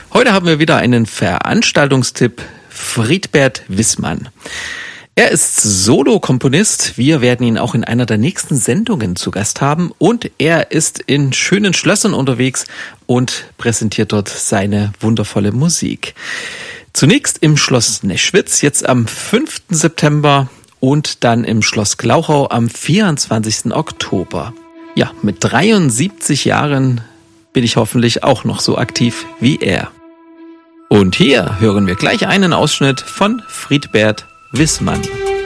Heute haben wir wieder einen Veranstaltungstipp: Friedbert Wissmann. Er ist Solokomponist. Wir werden ihn auch in einer der nächsten Sendungen zu Gast haben. Und er ist in schönen Schlössern unterwegs und präsentiert dort seine wundervolle Musik. Zunächst im Schloss Neschwitz, jetzt am 5. September und dann im Schloss Glauchau am 24. Oktober. Ja, mit 73 Jahren bin ich hoffentlich auch noch so aktiv wie er. Und hier hören wir gleich einen Ausschnitt von Friedbert Wissmann.